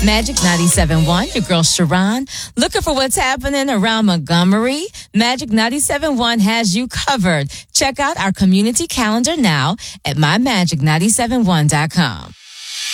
Magic 97.1, your girl Sharon. Looking for what's happening around Montgomery? Magic 97.1 has you covered. Check out our community calendar now at mymagic971.com.